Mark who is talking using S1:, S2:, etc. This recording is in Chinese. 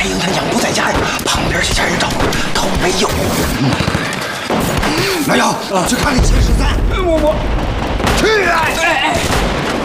S1: 海英他娘不在家呀，旁边这家人找都没有。
S2: 老姚，去看看713。
S1: 我去啊！
S2: 哎。